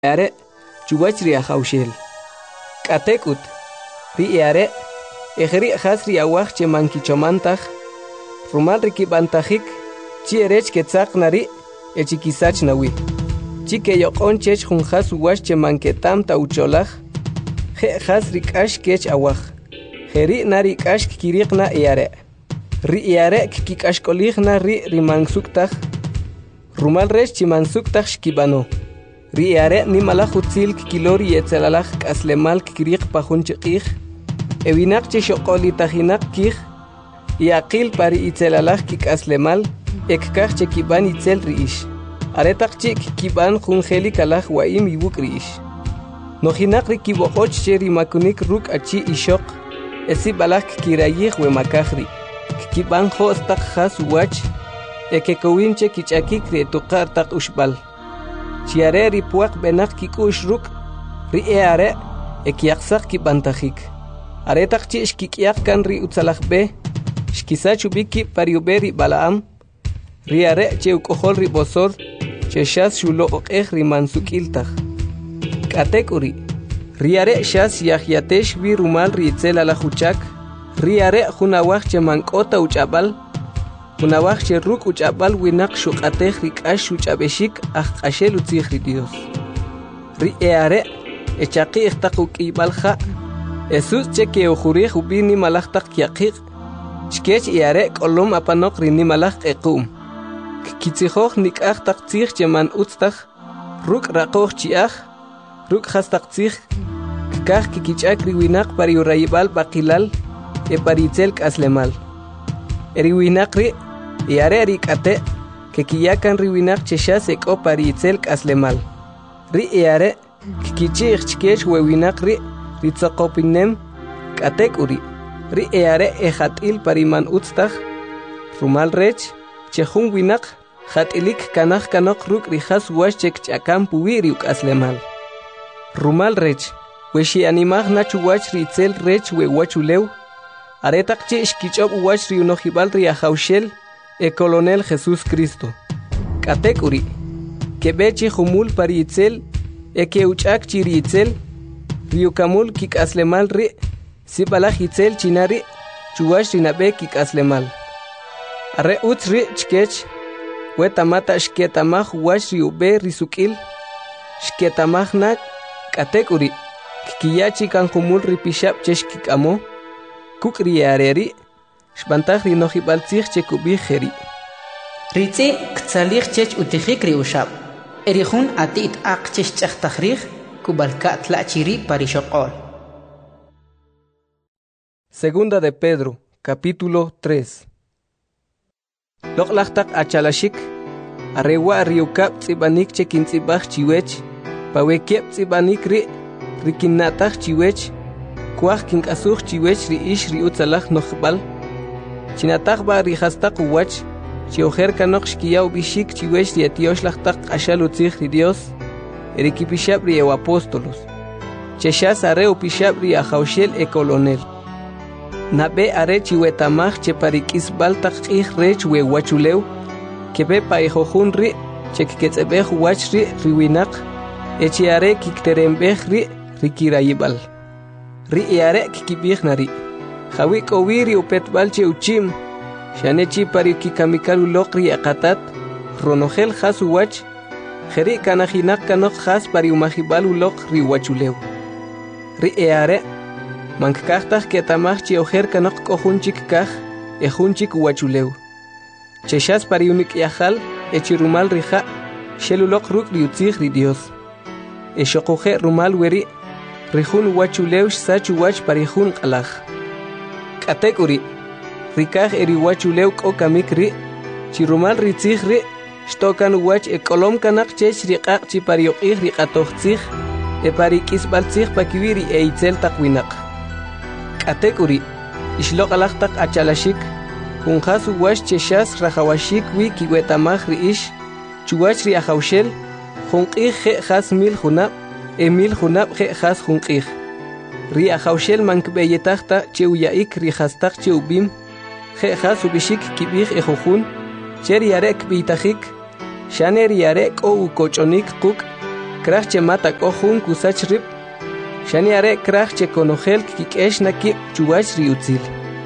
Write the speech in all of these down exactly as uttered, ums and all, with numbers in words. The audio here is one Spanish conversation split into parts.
are chuwach ri ahawshel k'atek'ut ri are ejri hasri awaj che mankichomantaj rumal rikib'antajik chi erech ketzaq nari echikisach nawi chi keyoq'on chech jun jas uwax che manketam ta ucholaj je jas rik'ax kech awaj jeri nari k'ax kiriqna iare ri iare kik'axk'olijna ri rimansuktaj rumal rech chimansuktaj xkibano ri iare nimalaj utzil kilori yetzelalaj k'aslemal kiriq pajun chiqij ewinak che xoq'olitajinaq kij yaqil pari itzelalaj kik'aslemal ekkaj che kiban itzel ri'ix aretaq chi kiban jun jeli kalaj wa'im iwuk ri'ix nojinaq ri kiboq'och che rimakunik ruk' achi ixoq esi balaj kirayij wemakaj ri kiban jo's taq jas uwach ekekowin che kich'akik ri tuqar taq uxb'al chiare ri puaq benaq kik'u'x ruk' ri e are ekyaqsaq kib'antajik aretaq chi xkik'yaq kan ri utzalaj b'e xkisach ub'ik pari ub'e ri balaam ri are che uk'ojol ri b'osor che xas xuloq'ej ri mansuk'iltaj k'atek uri ri are xas yajyatex b'i rumal ri itzel alaj uchak ri are jun awaj che mank'ota uch'ab'al jun awaj che ruk' uch'ab'al winaq xuq'atej ri k'ax xuch'ab'exik aj q'axel utzij ri Dios ri e are echaqij taq uk'ib'al ja' esus che keujurij ub'i nimalaj taq kyaqiq xkech i are k'olom apanoq ri nimalaj q'equm kitzijoj nik'aj taq tzij che man utz taj ruk' raqoj chi'aj ruk' jas taq tzij kaj kikich'ak ri winaq pari urayib'al b'aqilal e pari itzel k'aslemal eri winaq ri i are ri k'ate kekiyakan ri winaq che xas ek'o pari itzel k'aslemal ri i are kikichij chkech we winaq ri ri tzoqopinem k'atek uri ri e are e jat'il pari man utz taj rumal rech che jun winaq jat'ilik kanaj kanoq ruk' ri jas wax che kch'akam puwi ri uk'aslemal rumal rech we xi'animaj nach uwach ri itzel rech we wachulew aretaq chi xkich'ob' uwach ri unojib'al ri ajawxel e Colonel Jesús Cristo k'atek uri keb'e chi jumul pari itzel e keuch'ak chi ri itzel ri ukamul kik'aslemal ri sib'alaj itzel chinari chuwax ri nab'e kik'aslemal are utz ri chkech we tamata xketamaj uwach ri ub'e ri suk'il xketamaj na k'atek uri kikiya chi kan jumul ri pixab' che xkik'amo kuk' ri are ri xb'antaj ri nojib'al tzij che kub'ij jeri ri tz'i' ktzalij chech utijik ri uxab' eri jun ati't aq che xch'ajtaj rij kubalka' tla' chiri pari xoq'ol. Segunda de Pedro, capítulo tres. Loq'laj taq achalaxik arewa' ri ukab' tz'ib'anik che kintz'ib'aj chiwech pawekeb' tz'ib'anik ri ri kinna'taj chiwech kuaj kink'asuj chiwech ri ix ri utzalaj nojb'al chinataj b'a ri jas taq uwach che ojer kanoq xkiyaw b'ixik chiwech ri etioxlaj taq q'axal utzij ri Dios eri kipixab' ri ew apóstolos che xas are upixab' ri ajawxel e Colonel nab'e are chiwetamaj che pari k'isb'al taq q'ij rech we wachulew keb'e pa'ijojun ri che kiketz'eb'ej uwach ri ri winaq e chi are kikteremb'ej ri ri kirayib'al ri i are kikib'ij nari jawi k'owi ri upetb'al che uchim xane chi pari kikamikal uloq ri eqatat ronojel jas uwach jeri kanajinaq kanoq jas pari umajib'al uloq ri wachulew ri e are mankaj taj ketamaj chi ojer kanoq k'o jun chik kaj e jun chik uwachulew che xas pari unik'yajal e chi rumal ri ja' xel uloq ruk' ri utzij ri Dios e xoquje rumal weri ri jun uwachulew xsach uwach pari jun q'alaj k'atek uri ri kaj eri uwachulew k'o kamik ri chi rumal ri tzij ri xto'kan uwach e k'olom kanaq chech ri q'aq' chi pari uq'ij ri q'atoj tzij e pari k'isb'al tzij pakiwi ri e itzel taq winaq k'atek uri ixloq'alaj taq achalaxik jun jas uwach che xas rajawaxik wi kiwetamaj ri ix chuwach ri ajawxel jun q'ij je' jas mil junab' e mil junab' je' jas jun q'ij ri ajawxel mankb'eyetaj ta che uya'ik ri jas taq che ub'im je' jas ub'ixik kib'ij e jujun che ri are kb'iytajik xane ri are k'o ukoch'onik quk' krach che mata kohun kusach rip shani are krach che konogel kikesh nakip chuwach riutzil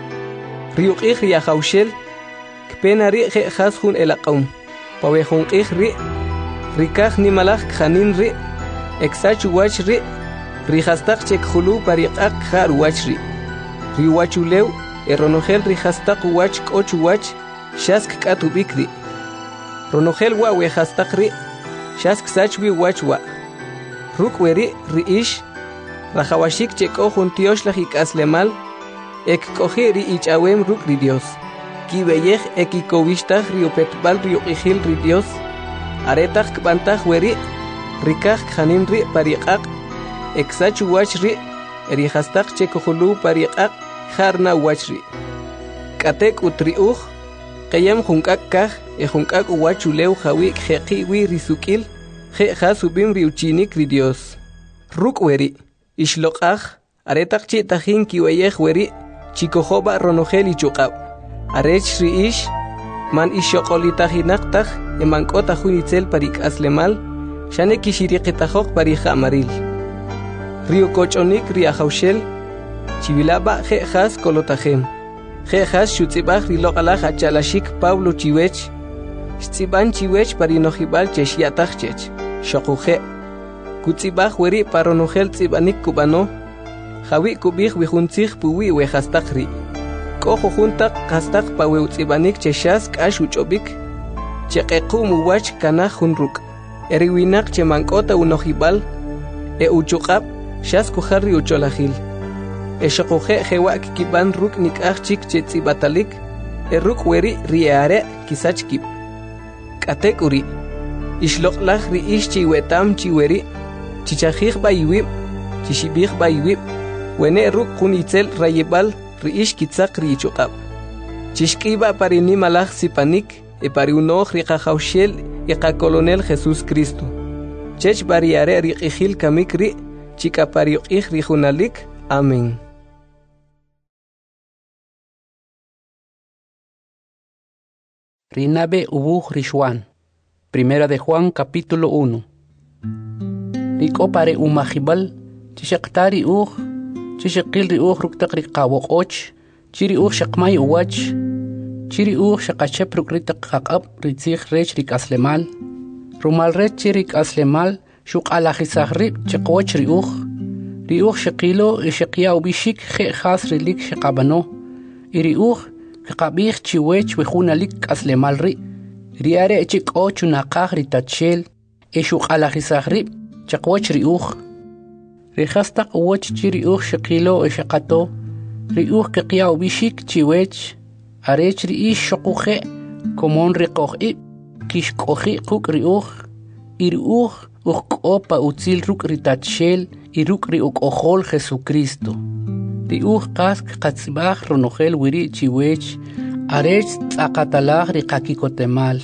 riuq ich ri khawshel kpena ri khe khas khun elaqum pawe khun ich ri rikach ni malach khanin ri eksach wach ri ri khastaq che khulu pariqaq khar wach ri ri wachulew eronogel ri khastaq wach koch wach shask katu bikri ronogel wa we khastaq ri shask sachwi wach wa ruk weri ri ish rajawashik che kohun tiosh lajik aslemal ek kohi ri ichawem ruk ri Dios ki beyej ek ikovishtaj ri opetbal ri oqihil ri Dios aretaj kbantaj weri rikaj khanin ri pariqaq eksach wach ri ri khastaq che kohulu pariqaq kharna wach ri katek utriuj qayam junkak kaj e junkak wachulew jawi kheqi wi risukil khe khasubim ri uchinik ri Dios ruk weri ishloqaj aretaj chi tajin ki weyej weri chikojoba ronogel ichuqab arech ri ish man ishoqolitajinaqtaj emankota junitzel parik aslemal shane kishiriqitajok parija amaril rio kochonik ri ajawshel chivilaba je khas kolotajem je khas shutzibaj ri loqalaj achalashik Pablo chiwech Stiban chiwech parinojibal cheshiatajchech shoquje kutzibaj weri paronogel tsibanik kubano jawi kubij wijuntzij puwi wejastajri kojo junta qastaq pawe tsibanik cheshas k'ax uch'obik cheqequ muwach kana junruk eriwinak chemankota unojibal e uchuqab shas kujarri ucholajil e shoquje jewa kiban ruk nik'aj chik chetsibatalik e ruk weri riare kisachkib katekuri ishloqlaj ri ish chiwetam chiweri chichajij bayiwib chishibij bayiwib wene ruk kunitzel rayebal ri ish kitzaq ri ichuqab chishkiba parini malaj sipanik e pariunoj ri qajawshel e qakolonel Jesús Cristo chech bariare ri qijil kamik ri chika pariqij ri junalik amén. Rinabe ubuj Rishwan. Primera de Juan capítulo uno. Riko pare umajibal chishaqtari uj chishaqil ri uj ruktaq ri qawoqoch chiri uj shaqmay uwach chiri uj shaqachep rukritaq qaqab ritzij rech ri kaslemal rumal rech chiri kaslemal shuqalajisaj ri chiqwoch ri uj ri uj shaqilo e shaqiya ubishik khe khas rilik shaqabano iri uj kaqabij chiwech wejunalik kaslemal ri riare chik ochu naqaj ri tachel e shuqalajisaj ri chiqwoch ri uj Rejastaq uwach chiri uj shaqilo e shaqato ri uj qiqiya ubishik chiwech arech ri ish shoquje komon riqoj i kishqoji quk ri uj iri uj uj qopa utzil ruk ri tachel i ruk ri uqojol Jesucristo ri uj qask qatzibaj ronogel wiri chiwech arech tzaqatalaj ri qakikotemal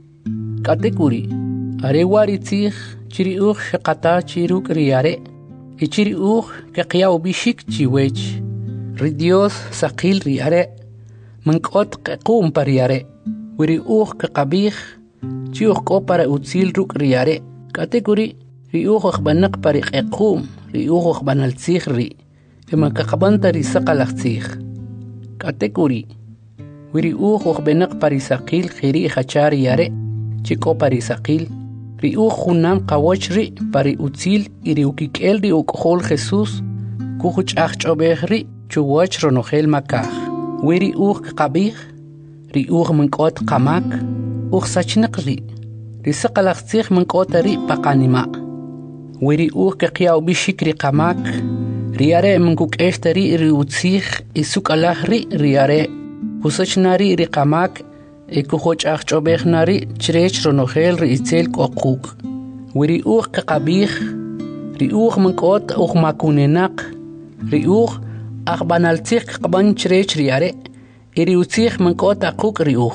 katekuri are wari tzij chiri uj shaqata chiruk ri are ichiri uj qiqiya ubishik chiwech ri Dios saqil ri are mankot qequm pari are wiri uj qaqabij chi uj qopara utzil ruk ri are katekuri ri uj qbanaq pari qequm ri uj qbanaltzij ri ema qaqbanta ri saqalajtzij katekuri wiri uj qbenaq pari saqil khiri khachari are chi qopari saqil ri uj junam qawoch ri pari utzil iri ukik'el ri uqojol Jesús kujuch'aj ch'obej ri chuwach ronogel makaj wiri uj qaqabij ri uj mank'ot qamak uj sachnaq ri ri saqalajtzij mank'ota ri paqanima wiri uj qiqiya ubishik ri qamak ri are mankuk'exta ri ri utzij i suk'alaj ri ri are kusachna ri ri qamak e kujoch'aj ch'obej nari chirech ronogel ri itzel k'oquk wiri uj qaqabij ri uj mank'ot uj makunenaq ri uj aqbanaltzij qaqban chirech ri are e ri utzij mank'ot aquk ri uj.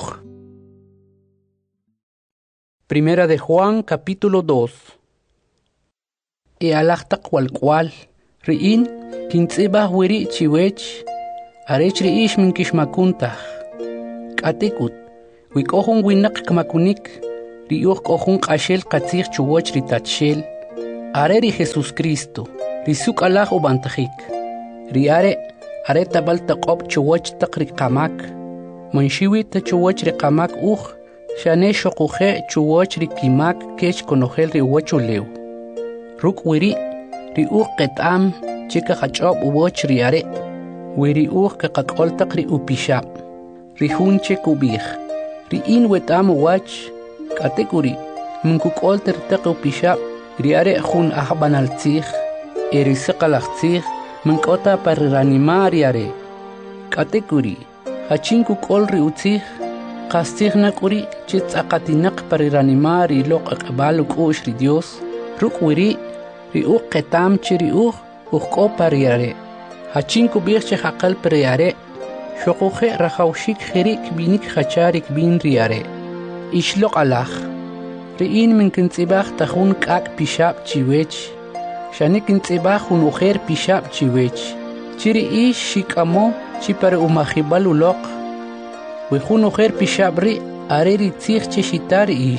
Primera de Juan capítulo dos. E alajtaq walq'wal ri in kintz'ibaj wiri chiwech arech ri ish minkixmakuntaj k'atikut wik'ojun winaq kmakunik ri uj k'ojun q'axel qatzij chuwoch ri tachel are ri Jesus Cristo ri suk alaj ubantajik ri are are tabal taqob chuwach taqri qamak manshiwi ta chuwach ri qamak uj shane shoquje chuwach ri kimak kech konojel ri wachulew ruk wiri ri uj qetam chika qachob uwach ri are wiri uj ka qaqol taqri upishab ri hunche kubij ri in wetam wach kategori munkukol tertaq upishab ri are jun ahbanal tsikh eri saqalaj tsikh munkota par reanimar ri are kategori hachinku kol ri utsikh qastikh nakuri chitsaqatinaq par reanimar ri loq aqbal kush ri Dios ruk wiri ri uq qetam chiri uq uq par ri are hachinku bih che haqal par ri are shoquje rahawshik khirik binik khacharik bin ri are ishloq alaj ri'in min kintzibaj tajun k'ak pixab chiwech xani kintzibaj jun ujer pixab chiwech chiri ix xik'amo chi para umajibal uloq wi jun ujer pixab ri are ri tzij che xitar ix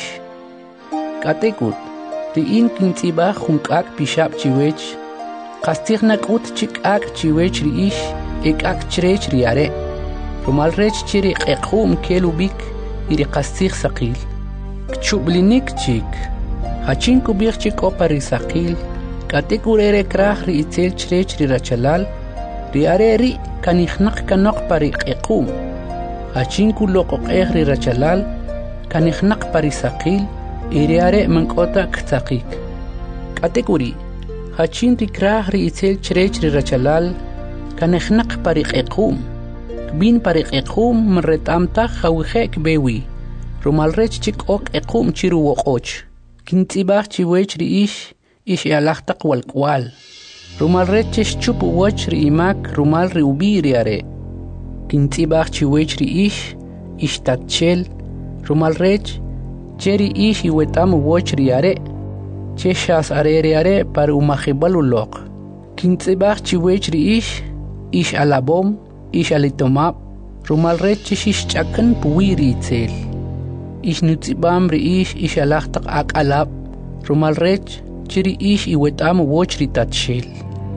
k'atekut ri'in kintzibaj jun k'ak pixab chiwech qastij nak'ut chi k'ak chiwech ri ix e k'ak chrech ri are rumal rech chiri q'eqjum kel ubik y ri qastij saqil kchublinik chik hachinku bih chik opa ri saqil katekurere kraj ri itzel chrech ri rachalal ri are ri kanijnaq kanok pari qequm hachinku loqoqej ri rachalal kanijnaq pari saqil y ri are mankota ktzaqik katekuri hachin ri kraj ri itzel chrech ri rachalal kanijnaq pari qequm bin pari qequm mretamtaj hawjek bewi rumal rech chik ok equm chiru woqoch kintzibaj chiwech ri ix ix alajtaq walkwal rumal rech chup woch ri imak rumal ri ubi ri are kintzibaj chiwech ri ix ix tatchel rumal rech cheri ix iwetam woch ri are che shas are ri are par umajibal uloq kintzibaj chiwech ri ix ix alabom ix alitomab rumal rech ix chakan puwi ri itzel ix nutzibam ri ix ix alajtaq ak alab rumal rech chiri ix iwetam woch ri tatshel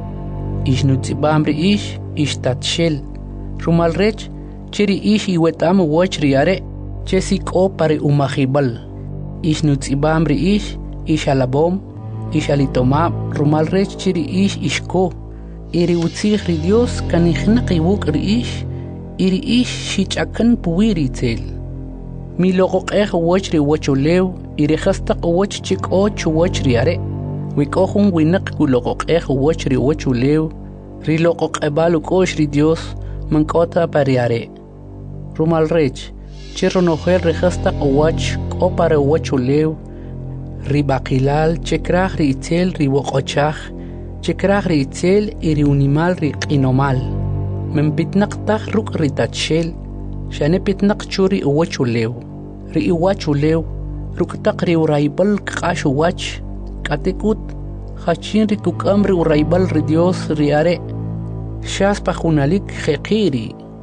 ix nutzibam ri ix ix tatshel rumal rech chiri ix iwetam woch ri are chesiko pare umajibal ix nutzibam ri ix ix alabom ix alitomab rumal rech chiri ix ixko iri utzij ri Dios kanijnaq iwuk ri ix iri ix xichakan puwi ri itzel mi loqoqej woch ri wochulew iri khastaq woch chik och woch ri are wi kohun winaq ku loqoqej woch ri wochulew ri loqoqebal ukosh ri Dios mankota pari are rumal rech chirro nojer ri khastaq woch ko para wochulew ri baqilal chekraj ri itzel ri woqochaj chekraj ri itzel iri unimal ri qinomal men pitnaq taj ruk ri tatshel shane pitnaq churi wochulew ri iwachulew ruktaq ri uraybal q'ax wach katekut hachin ri kukam ri uraybal ri Dios ri are shas pa junalik jeqiri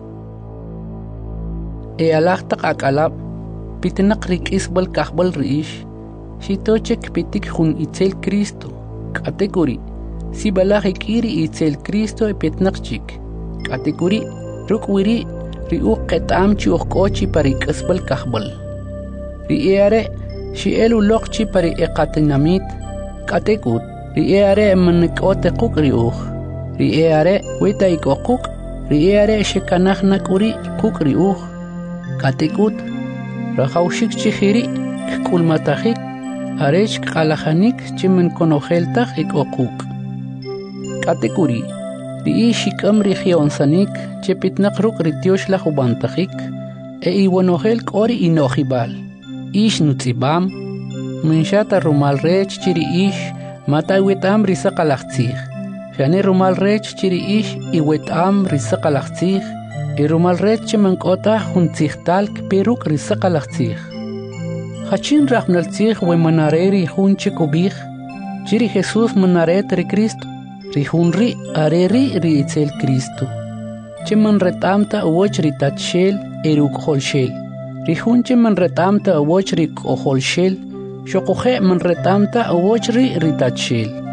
e alajtaq akalab pitnaq ri kisbal kahbal ri ix shitochek pitik jun itzel Cristo katekuri si balaj ikiri itzel Cristo e pitnaq chik katekuri ruk wiri ri uq qetam chi uqochi pari kisbal kahbal ri are shi elu loqchi pari eqatinamit katekut ri are mankot quk ri uq ri are weta ikoquk ri are shikanajna kuri quk ri uq katekut rahawshik chi khiri kulmatajik arech qalajanik chi men konojeltaj ikoquk katekuri ri shikam ri khionsanik che pitnaq ruk ri tiosh la jubantajik e iwonojel qori inojibal ish nutzibam minshata rumal rech chiri ish mata iwetam risaqalaqtzij shane rumal rech chiri ish iwetam risaqalaqtzij e rumal rech mankota juntzijtal peruk risaqalaqtzij hachin raqnaltzij we manareri junche kubij chiri Jesus manaret ri Cristo ri junri areri ri itzel Cristo che man retamta woch ri tatshel eruk holshel ri junche man retamta woch ri koholshel shoqoje man retamta woch ri ri tatshel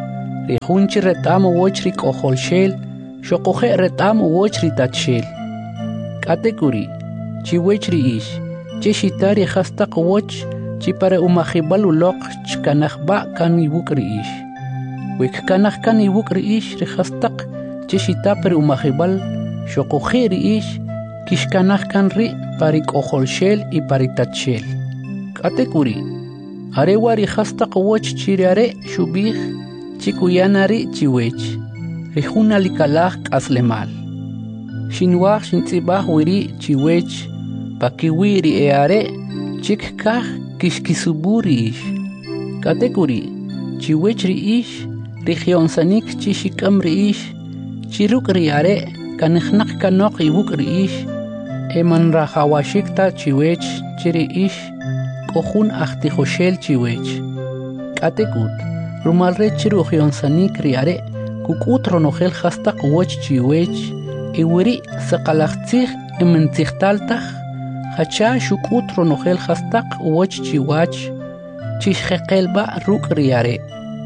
Rihunchi retam uwoch rik'ojolxel, xoqoje retam uwoch ritachxel. K'atekuri, chiwech ri'ix, chexitari hastaq uwoch, chipare umajibal uloq chkanajba kan iwuk ri'ix. Wik kanaj kan iwuk ri'ix rihastaq, chexitapere umajibal, xoqoje ri'ix, kixkanaj kan ri parik'ojolxel y paritachxel. K'atekuri, arewa rihastaq uwoch chiriare xubij, chikuyanari chiwech, rijuna likalaj k'aslemal. Xinwaj xintzibaj wiri chiwech, pakiwi ri'eare, chikkaj kixkisubu ri'ix. K'atekuri, chiwech ri'ix, rijyonsanik chixik'am ri'ix, chiruk ri'are, kanijnaq kanoq iwuk ri'ix, eman rajawashikta chiwech chiri'ix, k'ojun ajtijoxel chiwech. K'atekut, rumalre chirujyonsanik ri'are, kuk'ut ronojel hastaq uwoch chiwech, iwiri saqalajtzij imentzijtaltaj, hacha xuk'ut ronojel hastaq uwoch chiwach, chixjeqelba ruk' ri'are.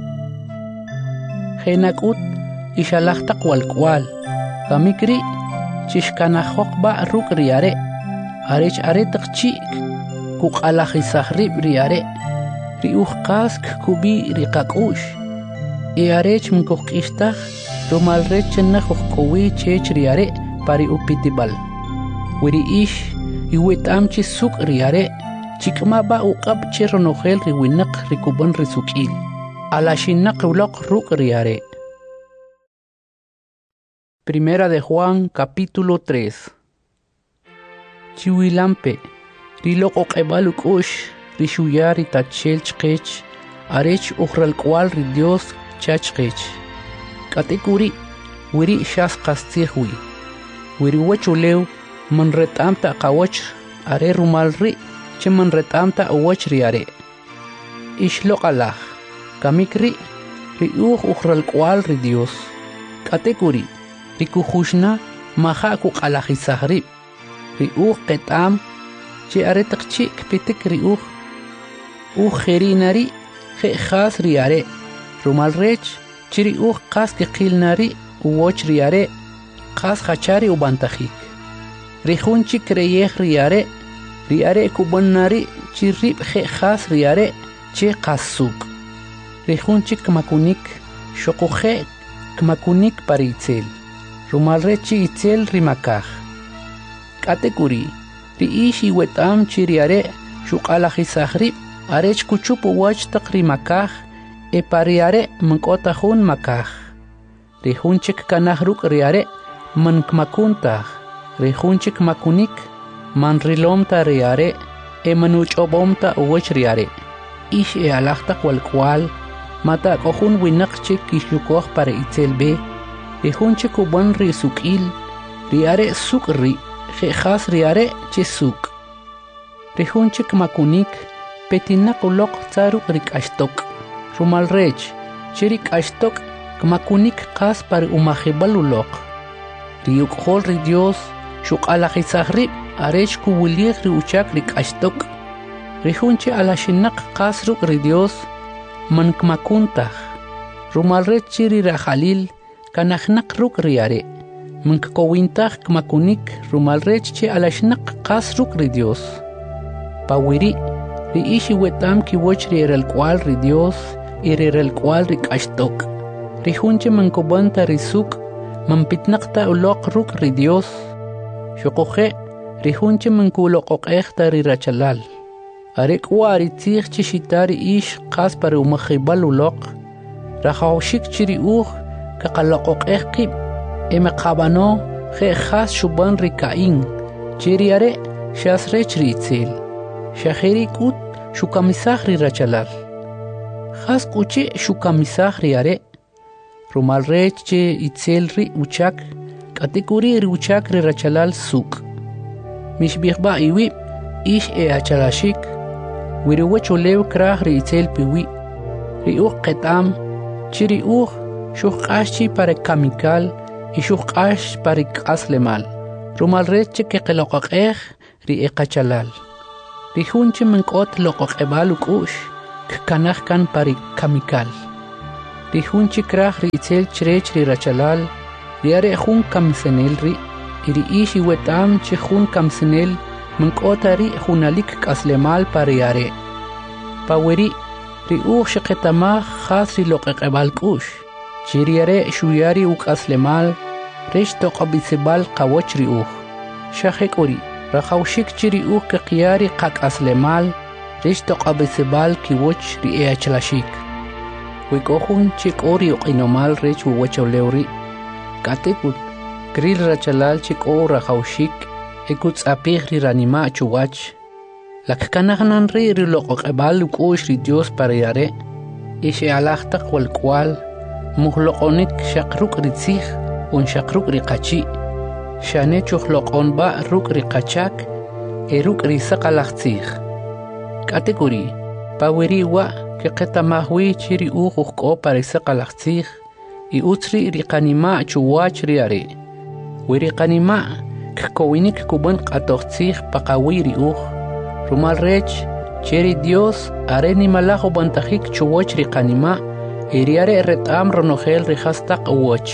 Jenak'ut ixalajtaq walk'wal, kamikri chixkanajoqba ruk' ri'are, arech aretaq chi'k, kuq'alajisaj rib' ri'are, ri'uj qask kubi riqak'ux, y arech mkujk'ixtaj, rumalrech chenaj ujk'owi chech ri'are pari upitibal. Wiri ix, iwet'am chi suk' ri'are, chik'maba uq'ab che ronojel riwinaq rikuban risuk'il, alaxinaq uloq ruk' ri'are. Primera de Juan, capítulo tres. Chiwilampe, riloq'oq'ebal uk'ux, rixuyar ritachxel chqech, arech ujralk'wal ri Dios chachqech. K'atekuri, wiri xas qastzijwi. Wiri wachulew, man ret'amta qawach, are rumal ri, che man ret'amta uwach ri'are. Ixloq'alaj, kamik ri, ri'uj ujralk'wal ri Dios. K'atekuri, rikujuxna maja kuq'alajisaj rib. Ri'uj qet'am, che aretaq chi'k pitik ri'uj. Uj jerinari, je'jas ri'are. Rumalrech, chiri uj qas kiqilnari uwoch ri'are, qas hachari ubantajik. Rijunchi kreyej ri'are, ri'are kubannari chirib je'jas ri'are, che qas suk. Rijunchi kmakunik, xoquje kmakunik paritzel. Rumalrechi itzel rimakaj. K'atekuri, ri'ix iwet'am chiriare xuq'alajisaj rib, arech kuchup uwach taq rimakaj, e pariare mk'otajun makaj. Rijunchik kanaj ruk' ri'are, man kmakuntaj. Rijunchik makunik, man rilomta ri'are, e man uch'obomta uwach ri'are. Ix e alajtaq walk'wal, mata k'ojun winaq chik kixyukoj para itzel be, rijunchik uban ri suk'il, ri'are suk' ri, je'jas ri'are che suk'. Rijunchik makunik, petinaq uloq tzaruk rik'axtok. Rumalrech, chiri k'axtok, kmakunik qas par umajibal uloq. Riyuk'jol ri Dios, xuq'alajisaj rib, arech kuwilij ri uchak rik'axtok. Rijunchi alaxinaq qas ruk' ri Dios, man kmakuntaj. Rumalrech chiri rajalil, kanajnaq ruk' ri'are. Man kkowintaj kmakunik, rumalrech che alaxnaq qas ruk' ri Dios. Pawiri, ri ixi wet'am kiwoch ri eralk'wal ri Dios, y ri eralk'wal ri k'axtok. Rijunchi man kubanta ri suk', man pitnaqta uloq ruk' ri Dios. Xoqoje, rijunchi man kuloq'oq'ejta ri rachalal. Arek'wa ri tzij chixita ri ix qas para umajibal uloq. Rajawxik chiri uj, kaqaloq'oq'ej qib, eme qabano, je'jas xuban ri Caín, chiriare, xasrech ri itzel. Xajeri k'ut xukamisaj ri rachalal. Jas k'uchi xukamisaj ri'are. Rumalrech che itzel ri uchak, k'atekuri ri uchak ri rachalal suk'. Mixb'ijb'a iwib, ix e achalashik, wiriwech ulew kraj ri itzel piwi. Ri uj qet'am, chiri uj xujq'ax chi para kamikal, y xujq'ax para k'aslemal. Rumalrech che keqeloq'oq'ej ri eqachalal. Rijunchi mink'ot loq'oq'ebal uk'ux, kkanaj kan pari kamikal. ri jun chikraj ri itzel chrech ri rachalal ri are jun kamsenel ri iri ishi wetam chi jun kamsenel mankota ri junalik kaslemal pariare paweri ri uj shiqetama khas ri loqeqebal kush chiriare shuyari u kaslemal resh toqabisebal qawoch ri uj shahekori rakhawshik chiri uj ke qiyari qak aslemal resh toqabisebal kiwoch ri eachlashik wikohun chikori uqinomal rech uwachawlewri katekut kril rachalal chiko rakhawshik ekuts apig ri ranima chuwach lakkanahnan ri ri loqeqebal kush ri Dios pariare ishe alaqtaq wal kwal muhloqonik shaqruk ri tzig un shaqruk ri qachi shane chuhloqon ba ruk ri qachak eruk ri saqalaqtzig kategori paweri wa ke qetamahwi chiri ujuj ko pare saqalaqtzig i utri ri qanima chuwach ri are wiri qanima kowinik kuban qatoqtzig paqawi ri uj rumal rech cheri Dios are ni malajo bantajik chuwach ri qanima eriare retam ronogel ri hastaq uwach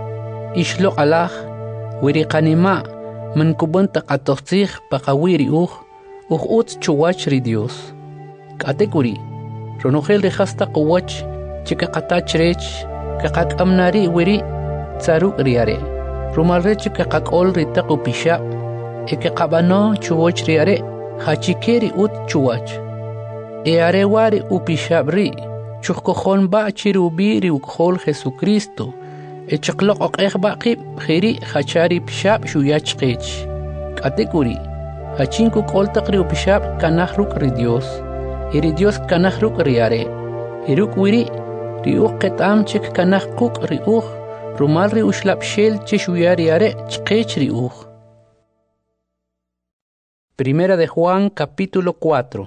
ishlo alaj wiri qanima man kuban taqatoqtzig paqawi ri uj uj ut chuwach ri Dios kategori ronogel ri hastaq uwach chika qatach rech ka qakamnari wiri tsaru riare rumal rech ka qakol ri taqu pisha e ke qabano chuwach riare hachikeri ut chuwach e are wari upishabri chukkojon ba chirubiri ukhol Jesucristo e chqloq oqeq ba qib khiri hachari pishab shuyach qech kategori hachinku kol taqri upishab kanahruk ri Dios iri Dios kanahruk riare iruk wiri ri uqetam chik kanahquk ri uj rumal ri ushlab shel chishuyari are chqech ri uj. Primera de Juan capítulo cuatro.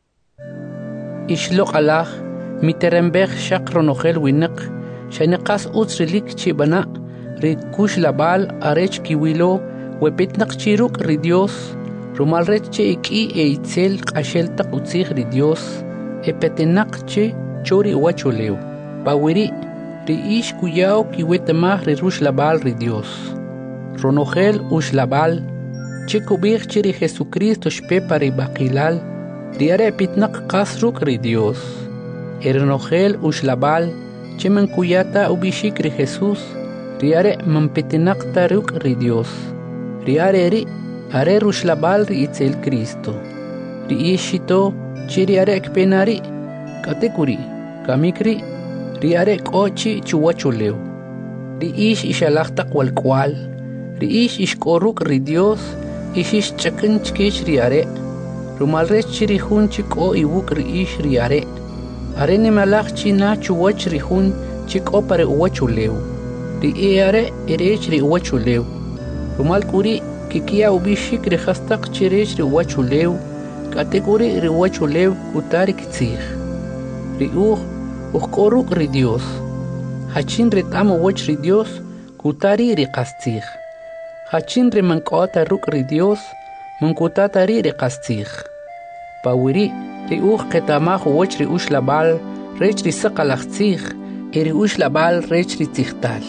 Ishloq alaj miterembej shaq ronogel winak shaniqas utsrilik chibana ri kush labal arech kiwilo wepitnaq chiruk ri Dios rumal rech che iki e itzel qashel taq utzig ri Dios e petinaq che chori wachuleo pawiri ri ish kuyao kiwetamah ri rush labal ri Dios ronogel ush labal chico big chiri Jesucristo shpe pari baqilal riare pitnaq qasruk ri Dios ernogel ushlabal chiman kuyata ubishik ri Jesus riare mampitinaq taruk ri Dios riare ri are rushlabal ri itzel Cristo ri ishito chiri are ekpenari katekuri kamikri riare qochi chuwachuleo ri ish ishalaqtaq wal kwal ri ish ishkoruk ri Dios ishish chakin chkech riare rumal rech chiri hun chiko iwuk ri ish riare are ni malach china chuwach ri hun chiko pare uwachuleu ri eare erech ri uwachuleu rumal kuri kikia ubishik ri hastaq chirech ri uwachuleu kategori ri uwachuleu kutari kitzig ri uj uj koruk ri Dios hachin retam uwach ri Dios kutari ri qastzig hachin ri mankota ruk ri Dios mankutata ri ri qastzig pawiri ri uj qetamaj uwach ri ushlabal rech ri saqalaqtzig eri ushlabal rech ri tzigtal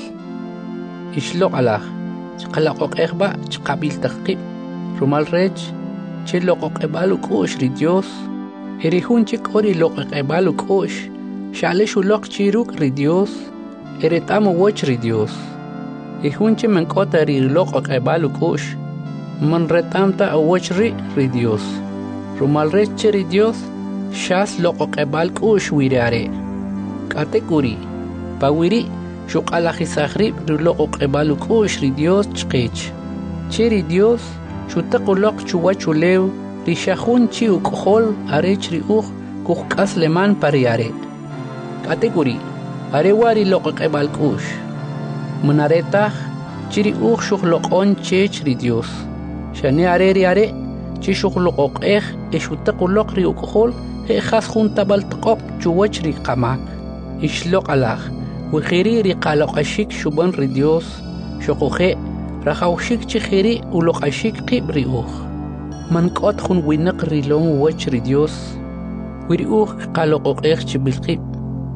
ishloq alaj chqalaqoqejba chqabil taqib rumal rech che loqoqebal ukush ri Dios eri hun chikori loqoqebal ukush shale shuloq chiruk ri Dios eri tam uwach ri Dios ihunche mankota ri loqoqebal ukush man retamta uwach ri ri Dios rumal rech ri Dios shas loqoqebal kush wirare kategori pawiri shuqalajisaqrib ri loqoqebal kush ri Dios chqech cheri Dios shutaqoloq chuwachuleu ri shahun chi ukhol arech ri uj kuqas leman pariare kategori are wari loqoqebal kush manareta chiri uj shuqloqon chech ri Dios shane are ri are chi shuqloqoqej e shutaqoloq ri ukhol he khas junta baltqoq chuwach ri qamak ishloq alaj وخيري رقالق أشيك شبان رديوس شقوخي رخوشيك تخيري ولق أشيك قيب ريوخ من قد خن وينق ريلون وچ رديوس وريوخ قالق أقيخ بالقيب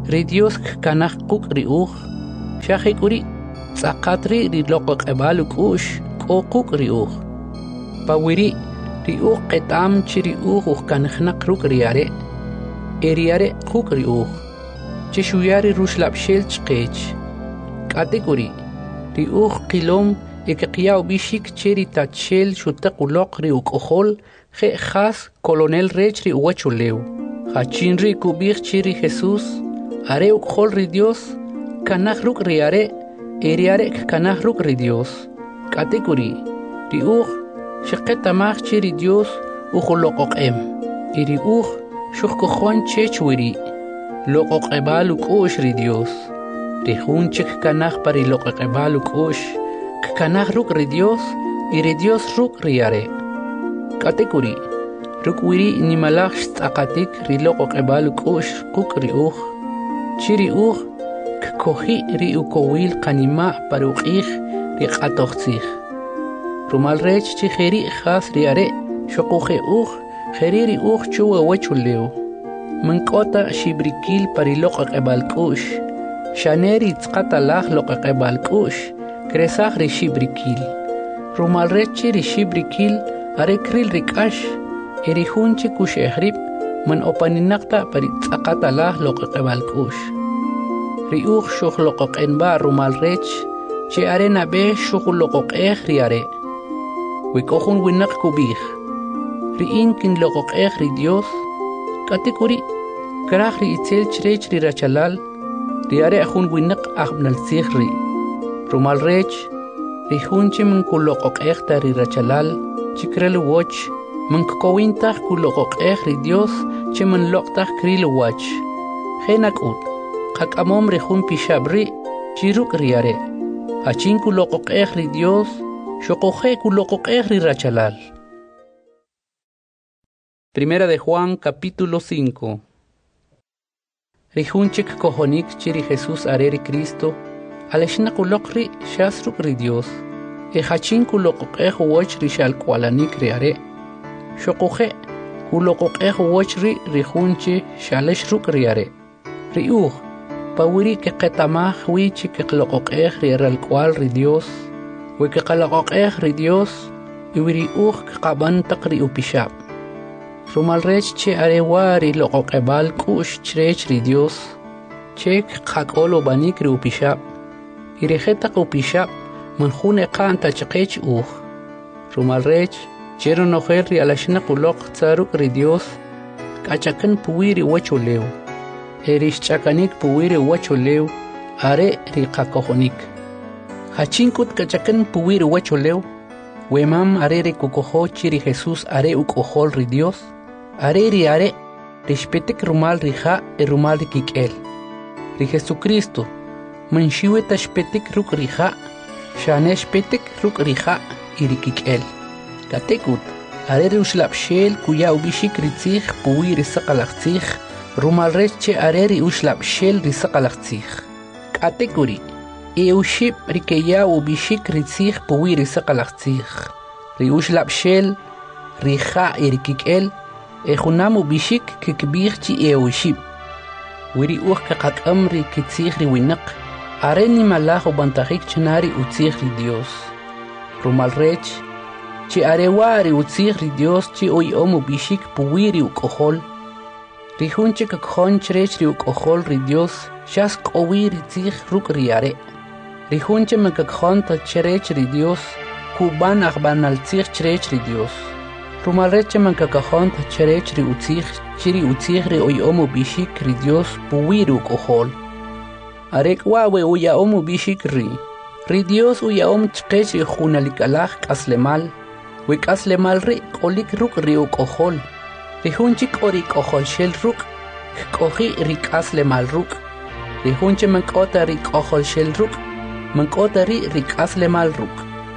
ri Dios kanaj quk ri uj shaqik uri tzaqatri ri loqoq ebalu kush quk ri uj pawiri ri uj qetam chi ri uj uj kanjnaq ruk ri are eri are quk ri uj chi shuyari rushlab shel chqech kategori ri uj qilom ekeqiyaw bishik cheri tachel shutaq uloq ri uqojol je khas colonel rech ri uwachulew hachin ri kubir chiri Jesús are uqojol ri Dios kanaj ruk ri are eri are kanaj ruk ri Dios kategori ri uj shqetamaj chiri Dios uqoloqoqem eri uj shuqkojon chechwiri loqoqebalu kush ri Dios ri junchik kanaj pari loqoqebalu kush kanaj ruk ri Dios y ri Dios ruk ri are kategori ruk wiri nimalaj tzaqatik ri loqoqebalu kush quk ri uj chiri uj kkoji ri ukowil qanima paruqij ri qatoqtzij rumal rech chi jeri khas ri are shuquje uj jeri ri uj chuwa wachulew mankota shibrikil pari loqoqebal kush shaneri tzqatalaj loqoqebal kush kresaj ri shibrikil rumal rech ri shibrikil are kril rikash eri junchi kush ehrib man opaninaqta pari tzaqatalaj loqoqebal kush ri uj shuq loqoqenba rumal rech che are nabe shuq loqoqej ri are wikohun winaq kubij ri inkin loqoqej ri Dios kategori kraj ri itzel chrech ri rachalal ri are jun winaq ajbnal tzij ri rumal rech ri junchi man kuloqoqej ta ri rachalal chikrel woch man kowintaj kuloqoqej ri Dios che man loqtaj kril wach jenakut qakamom ri jun pishabri chiruk ri are achin kuloqoqej ri Dios shoqoje kuloqoqej ri rachalal. Primera de Juan capítulo cinco. Rijunchik kohonik chiri Jesús areri Cristo aleshna kuloqri shasruk ri Dios e hachin kuloqoqej woch ri shalkwalanik ri are shoqoje kuloqoqej woch ri rijunchi shaleshruk ri are ri uj pawiri ke qetamaj wi chi ke qloqoqej ri ralkwal ri Dios we ke qaloqoqej ri Dios y wiri uj qaban taqri upishab rumal rech che arewari loqoqebal kush chrech ri Dios chek qaqolo banik ri upishab irejeta upishab man june qanta chqech uj rumal rech chero nojer ri alashna quloq tsaruk ri Dios kachakan puwiri wachulew erish chakanik puwiri wachulew are ri qakojonik hachinkut kachakan puwiri wachulew wemam are ri kukojo chiri Jesús are ukojol ri Dios are ri are rishpetik rumal rija e rumal rikikel ri Jesucristo manshiwe tashpetik ruk rija shanesh petik ruk rija y rikikel katekut are ri ushlab shel kuya ubishik ritzij puwi ri saqalaqtzij rumal reche are ri ushlab shel ri saqalaqtzij katekuri e ushib rikeya ubishik ritzij puwi ri saqalaqtzij ri ushlab shel rija y rikikel e junamu bishik kikbir chi e ushib wiri uj kaqakam ri kitzij ri winaq are ni malajo bantajik chnari utzij ri Dios rumal rech chi are wari utzij ri Dios chi oy omu bishik puwiri ukojol ri junchi kakjon chrech ri ukojol ri Dios shas qowiri tzij ruk ri are ri junchi makakjon ta chrech ri Dios kuban akhbanal tzij chrech ri Dios rumal reche man kakajon ta cherech ri utzij chiri utzij ri oy omu bishik ri Dios puwiru kohol arek wawe uya omu bishik ri ri Dios uya om chqech ri khunalik alaj kaslemal we kaslemal ri qolik ruk ri kohol ri hunchik ori kohol shel ruk kohi ri kaslemal ruk ri hunche man kota ri kohol shel ruk man kota ri ri kaslemal ruk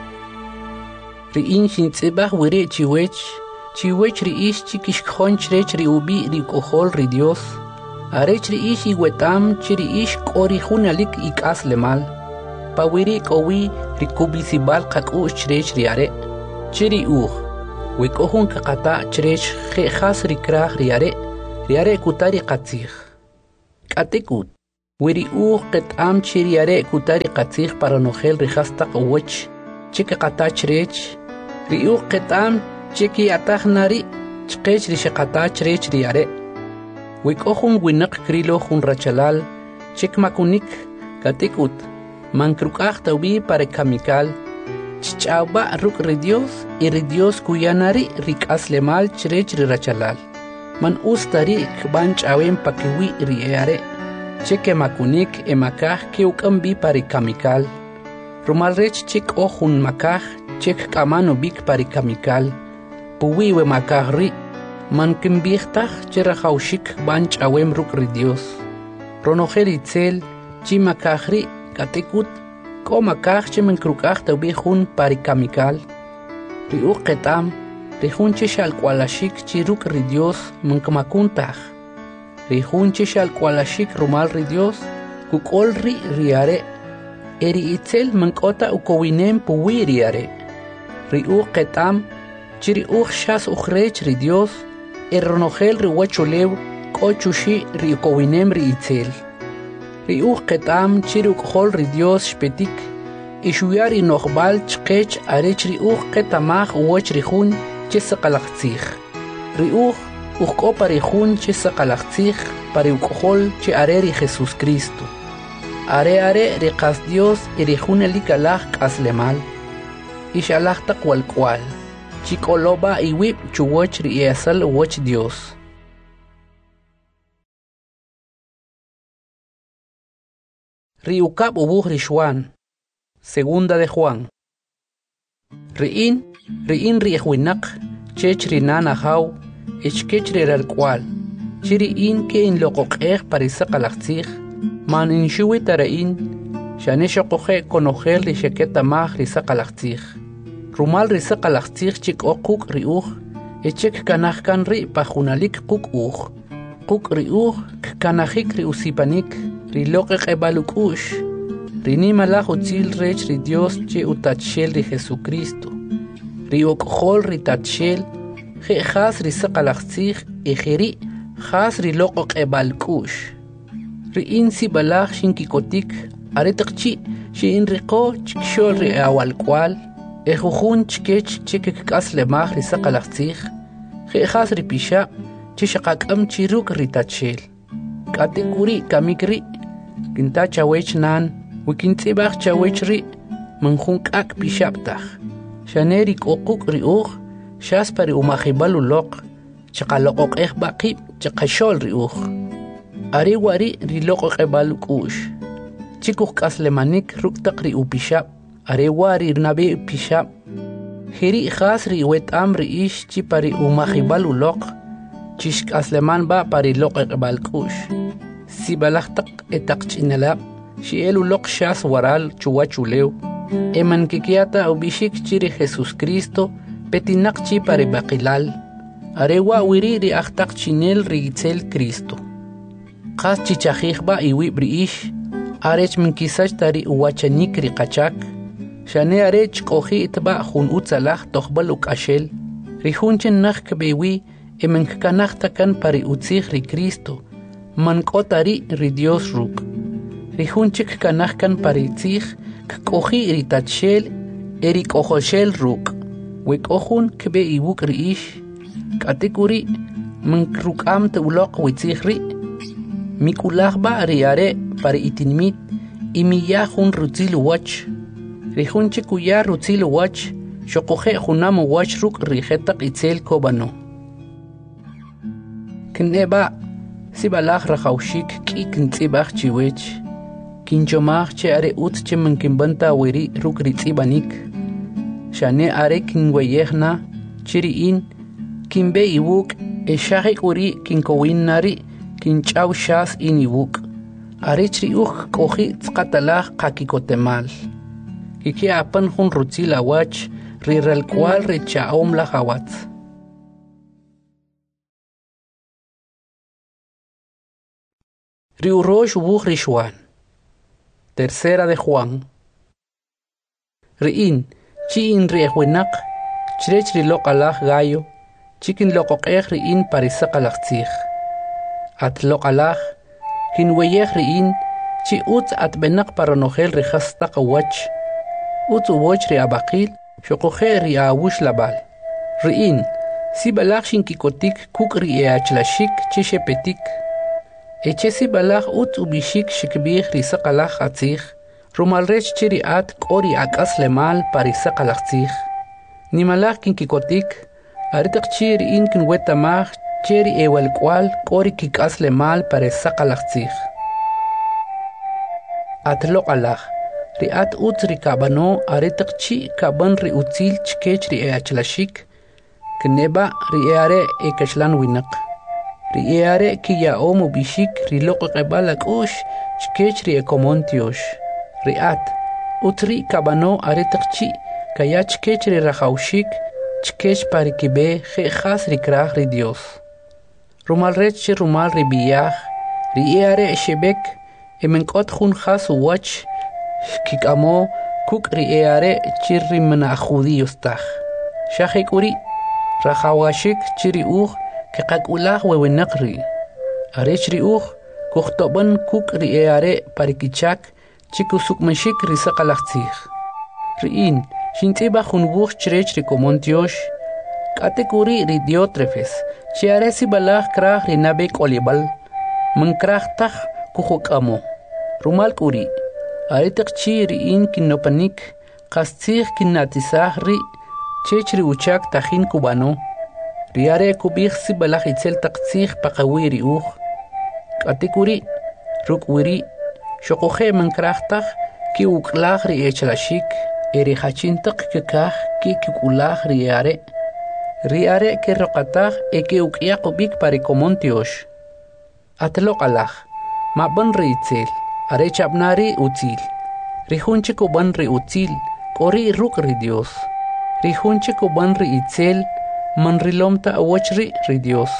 ri inshin tsibah wiri chiwech chiwech ri ish chikish khonch rech ri ubi ri kohol ri Dios arech ri ish iwetam chiri ish kori hunalik ikas lemal pawiri kowi ri kubisibal qakush rech ri are chiri uj we kohun qata chrech khas ri krah ri are ri are kutari qatzij katekut Wiri uj qet'am chiriare kutari qatzij para nojel rijasta qawach, chiki qatach rech, ri uj qet'am chiki ataj nari, chqech rishaqatach rech riare. Wik'ojun winaq krilo jun rachalal, chik makunik, katikut, mankrukaj tawbi para kamikal, chichawba ruk ri Dios, y ri Dios kuyanari rik'aslemal chrech ri rachalal. Man ustari kban ch'awen pakiwi riare, chike makunik emakaj ki uk'ambi para kamikal. Rumal rech chik ojun makaj, chik k'amano bik para kamikal, puwi we makaj ri, man kimbijtaj chirajawshik ban ch'awem ruk ri Dios. Ronojel itzel, chi makaj ri, katikut, ko makaj chi mankrukaj tawbi jun para kamikal. Ri uq qet'am, ri jun chi xalkwalashik chi ruk ri Dios mankamakuntaj. Ri jun chi xalkwalashik rumal ri Dios, kuk'ol ri riare, eri itzel mank'ota ukowinem puwi riare. Ri uq qet'am, chi ri uq xas uqrech ri Dios, erronojel ri wachulew, k'o chuxi ri ukowinem ri itzel. Ri uq qet'am chi ri uk'jol ri Dios xpetik, ixuyar inojbal chqech arech ri uq qetamaj uwach ri jun chi saqalaqtzij. Ri uq uqk'o pa ri jun chi saqalaqtzij pa ri uk'jol chi are ri Jesús Cristo. Are are ri qas Dios y ri jun elikalaj k'aslemal. Ixalaj taq walk'wal, chi k'oloba iwib chuwach ri iasal uwach Dios. Ri ukab ubuj ri Xuan. Segunda de Juan. Ri'in, ri'in ri ejwinaq, chech ri nana jaw, echkech ri ralkwal, chi ri'in ke in loqoqej parisaqalaqtzij, man in xuwi tara'in, xane xoqoje konojel ri xeketamaj ri saqalaqtzij. Rumal ri saqalaqtzij chik oquk ri uj, echek kanajkan ri pajunalik quk uj, quk ri uj kkanajik ri usipanik, ri loqeq ebaluk'ux, Rini malaj utzil rech ri Dios che utachel ri Jesucristo. Ri okjol ri tachel, je jas ri saqalaqtzij, ejeri jas ri loqoq ebalkush. Ri insi balaj shinkikotik, aretaqchi, shi inriqo chikshol ri awalkwal, ejujun chkech chekek kaslemaj ri saqalaqtzij, je jas ri pisha, chishaqakam chiruk ri tachel. Katekuri kamikri, kintachawech nan, wikintzibaj chawech ri, manjun k'ak pixabtaj. Xaneri k'uquk ri uj, xaspa ri umajibal uloq, chaqaloqoq ej baqib, chaqaxol ri uj. Ari wari ri loqoq ebal uk'ux. Chikuj k'aslemanik ruktaq ri upixab, ari wari nabi pixab. Jiri jas ri wet'am ri ix chi pari umajibal uloq, chish k'asleman ba pari loqoq ebal k'ux. Si balajtaq etaq chinalab, Xiel uloq xas waral chuwachulew, eman kikiata ubishik chiri Jesús Cristo, petinak chi pare baqilal, arewa wiri ri ahtaq chinel ri itzel Cristo. Qas chichajijba iwib ri ish, arech minkisach tari uwachanik ri qachak, xane arech qoji itba jun utzalaj toqbal ukashel, ri junchen naj kbewi eman kkanaj takan pari utzij ri Cristo, man kotari ri Dios ruk. Rijunchik kanajkan paritzij, kkoji iritachel, erikojoshel ruk. Wekojun kbe ibuk ri ish, katekuri, mankrukam te ulok witzij ri. Mikulajba riare pari itinmit, imiyajun rutzil wach. Rijunchik uya rutzil wach, xokoje junam wach ruk rijetak itzel kobano. Kneba, sibalaj rajaushik ki kintzibaj chiwech. Kinchomaj che are ut che mankimbanta wiri ruk ritzibanik. Shane are kinweyejna, chiriin, kinbe ibuk, eshajik uri kinkowin nari, kinchaw shas in ibuk. Are chri uj koji tzkatalaj kakikotemal. Kiki apan jun rutzila wach, rirel cual rechaom la jawatz. Riurosh ubuj rishwan. Tercera de Juan. Riin, chi in riehwinak, chrech rilok alaj gallo, chikin lokok ej riin parisaq alaqtzij. At lok alaj, kin weyej riin, chi utz atbenak paronogel rijas taqawach utz uwoch ri abaqil shoqoje ri awush labal riin si balak shinkikotik kuk ri eachlashik chi shepetik eche si balak utz ubishik shikbih ri saqalaj atzij rumalrech chiri at kori akas lemal parisa qalaqtzij nimalaj kinkikotik aritak chiri in kin wetamaj cheri ewal kwal kori kikas lemal parisa qalaqtzij atlo qalaj ri at utz ri kabano aritak chi kaban ri utzil chkech ri eachlashik kneba ri eare ekashlan winak ri eare kiya omu bishik ri loqo qebala kush chkech ri ekomontiosh riat utri kabano aritak chi kaya chkech ri rajaushik chkech parikibe je khas ri kraj ri Dios rumal rech chi rumal ri biyaj ri eare shebek emenkot khun khas wach kikamo kuk ri eare chi ri mena judíos taj shajek uri rajawashik chiri uj kaqakulaj wewenaq ri arech ri uj kuxtoban kuk ri eare parikichak chikusukmashik ri saqalaqtzij riin shintziba junbuj chrech ri komontiosh katekuri ri Diótrefes chiare si balaj kraj ri nabe kolibal mankraj taj kujokamo rumal kuri aritak chi ri in kinopanik qastzij kinatisaj ri chech ri uchak tajin kubano riare kubij si balaj itzel taqtzij paqawi ri uj katekuri rukwiri shoqoje mankrajtaj ki uklaj ri echlashik eri hachintaq kikaj ki kikulaj ri are ri are ke roqataj e ke ukyaq ubik pari komontiosh atlo qalaj maban ri itzel are chabnari utzil ri hunchi kuban ri utzil kori ruk ri Dios ri hunchi kuban ri itzel man rilomta awochri ri Dios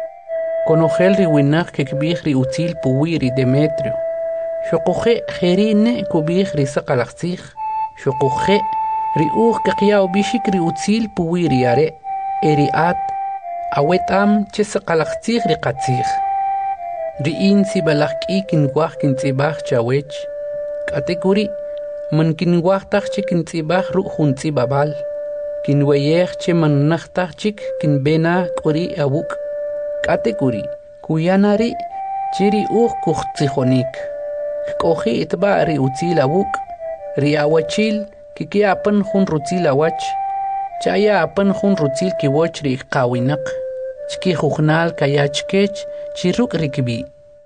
konogel ri winaq ke kbij ri utzil puwi ri Demetrio shoqoje jerine kubij ri saqalaqtzij shoqoje ri uj qqiyaw bishik ri utzil puwi ri are eri at awetam che saqalaqtzij ri qatzij ri in si balaq k'i kinwaj kintzibaj chawech katekuri man kinwaj taj chi kintzibaj ru juntzibabal kinweyej che man najtaj chik kinbena k'ori awuk katekuri kuyanari chiri uj kujtzijonik k'oji itba ri utzil awuk ri awachil kikia apan jun rutzil awach chaya apan jun rutzil kiwoch ri qawinaq chki jujnal kaya chkech chiruk rikbi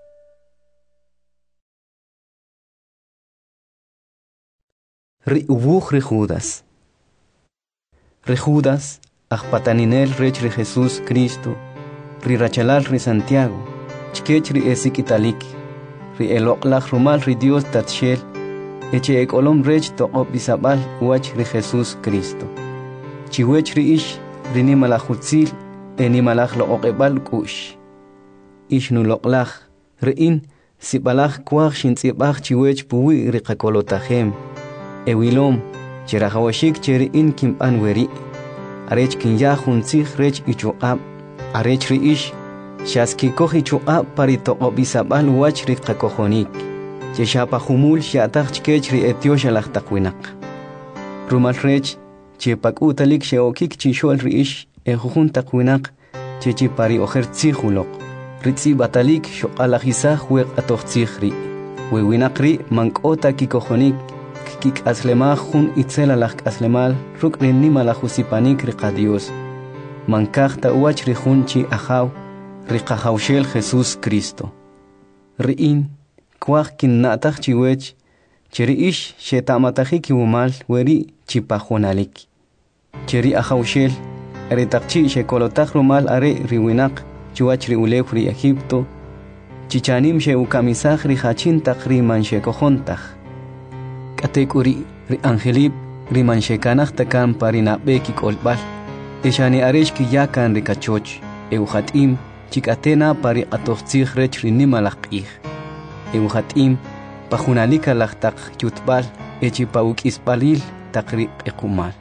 ri ubuj ri Judas ri Judas ajpataninel rech ri Jesús Cristo ri rachalal ri Santiago chkech ri esik italik ri eloqlaj rumal ri Dios tatshel eche ekolom rech toqob bisabal wach ri Jesús Cristo chiwech ri ish ri nimalajutzil enimalaj loqebal kush ish nu loqlaj ri in sibalaj kwaj shintzibaj chiwech puwi ri qakolotajem ewilom chirajawashik cheri in kimban weri arech kinya juntzij rech ichuqab arech ri ish shaski koji chuqab pari toqob bisabal wach ri qakojonik cheshapa humul shataj chkech ri etiosh alaqtaqwinaq rumal rech chepak utalik sheokik chishol ri ish ejujun taqwinaq chechi pari ojer tzijuloq ritzi batalik shoqalajisa jueq atoqtzij ri wewinaq ri mankota kikojonik kik aslemaj jun itzela laj aslemal ruk ri nimalajusipanik ri qadios mankajta wach ri junchi ajaw ri qajawshel Jesús Cristo ri in kwaj kinnataj chiwech cheri ish shetamataji kiwumal weri chipajonalik cheri ajawshel eritaqchi shekolotaj rumal are riwinaq chiwach ri ulef ri Egipto chichanim sheukamisaj ri hachintaq ri manshekojontaj katekuri ri angelib ri manshekanaj takan parinabeki kolbal eshani aresh ki yakan ri kachoch euhatim chikatena pari atoqtzij rech ri nimalaqij euhatim pajunalika laqtaq yutbal echi pauk'ispalil taqri q'ikumal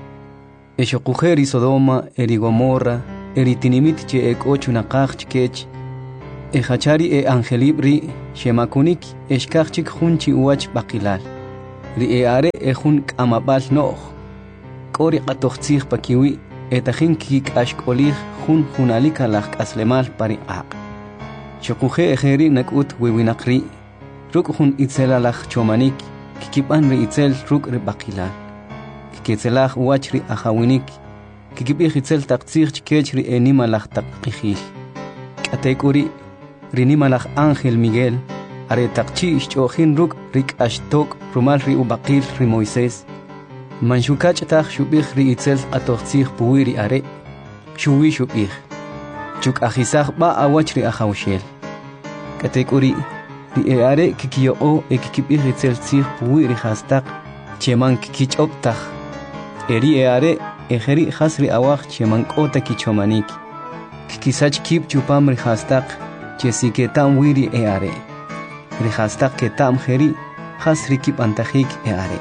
eshoqujeri Sodoma eri Gomorra eri tinimit che ek'ochunaqaj chkech Ejachari e angelib ri shemakunik eshkachik hunchi uach bakilal. Ri e are e hun kamabal noch. Kori qatoxtzig pakiwi etachin kik ashkolig hun hunalika lak aslemal pari aq. Shokuje ejeri nakut wewinakri. Ruk hun itzelalach chomanik kikipan ri itzel ruk ri bakilal. Kikitzelach uach ri ahawinik. Kikipih itzel taktzig chkech ri enimalach takqijil. Katekuri rinimalach Ángel Miguel are takchi ishchojin ruk rik ashtok rumal ri ubaqil ri Moisés manshukach tag shubih ri itzel atoxtzig puwiri are shuwi shubih chuk ajisach ba awach ri ahawshel katekuri ri e are kikiyo e kikibih itzel tzig puwiri hastak cheman kikichoptag eri e are ejeri hasri awach cheman kota kichomanik kikisach kip chupam ri hastak chesi que tam wiri e are. Rihastak que tam heri, has rikip antahik e are.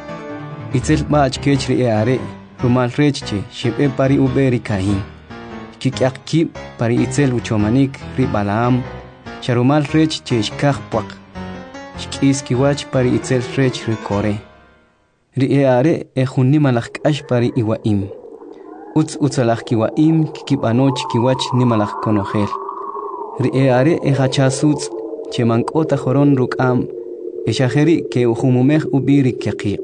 Itzel bach kechri e are, rumal rechche, ship e pari uberi kahin. Kikyak kip pari itzel uchomanik, ribalaam, sharumal rech che shkach puak. Shkis kiwach pari itzel rech rikore. Ri e are e hunimalach kash pari iwaim. Uts utsalach kiwaim, kikip anoch kiwach nimalach konoher. Ri e are e hachasuts che mankota joron rukam e shaheri ke uhumumeh ubiri kiqiq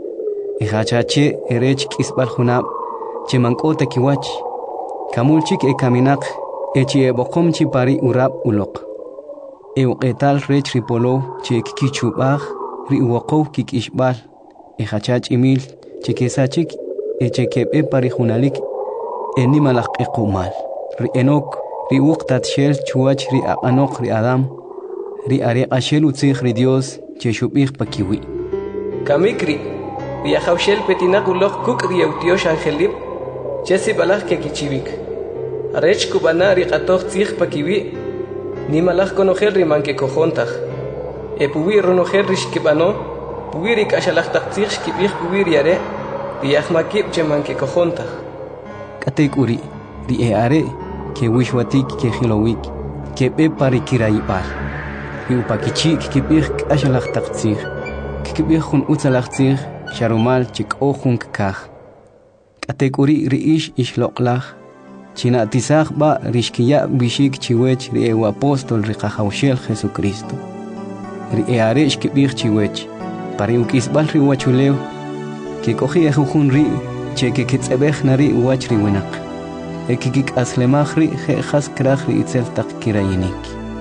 e hachache erech kisbal hunab che mankota kiwach kamulchik e kaminaq e chi e boqom chi pari urab uloq e uqetal rech ripolo che kikichubaj ri uwaqow kikishbal e hachach imil che kesachik e che kebe pari hunalik e nimalaq e qumal ri enok ri uqtat shel chuach ri anok ri adam ri are ashel utzig ri Dios che shubih pakiwi kamikri ri ahawshel petinaq uloq kuk ri eutiosh angelib chesi balach ke kichivik arech kubana ri qatoq tzig pakiwi ni malach konohel ri manke kojontaj e puwi ronohel ri shkibano puwi ri kashalach taqtzig shkibih puwi ri are ri ahmakib che manke kojontaj katek uri ri e are que wishwatik que hilowik que be pari kiraibal y upakichik que bih ashalach taqtzig que bih hun utsalach tzig sharumal chik ohun kah katekuri riish ishloqlach china tisach ba rishkiya bishik chiwech ri e apostol ri qahawshel Jesucristo ri e aresh que bih chiwech pari ukisbal ri wachulew que cogi ehun ri che que kitzebeh nari wach ri winaq ekikik aslemachri je khas krachri itzel taqkirayinik